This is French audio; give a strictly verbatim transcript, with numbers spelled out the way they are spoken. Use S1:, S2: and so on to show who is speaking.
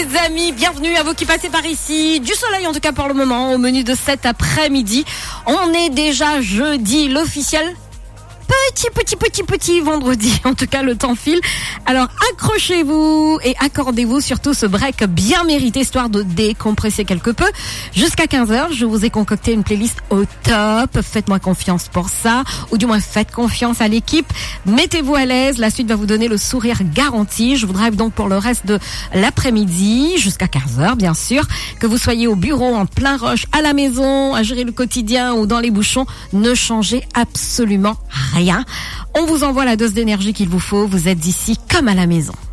S1: les amis, bienvenue à vous qui passez par ici. Du soleil en tout cas pour le moment, au menu de cet après-midi. On est déjà jeudi, l'officiel petit, petit, petit, petit vendredi. En tout cas, le temps file. Alors, accrochez-vous et accordez-vous surtout ce break bien mérité, histoire de décompresser quelque peu. Jusqu'à quinze heures, je vous ai concocté une playlist au top. Faites-moi confiance pour ça. Ou du moins, faites confiance à l'équipe. Mettez-vous à l'aise. La suite va vous donner le sourire garanti. Je vous drive donc pour le reste de l'après-midi, jusqu'à quinze heures, bien sûr. Que vous soyez au bureau, en plein rush, à la maison, à gérer le quotidien ou dans les bouchons, ne changez absolument rien. On vous envoie la dose d'énergie qu'il vous faut. Vous êtes ici comme à la maison.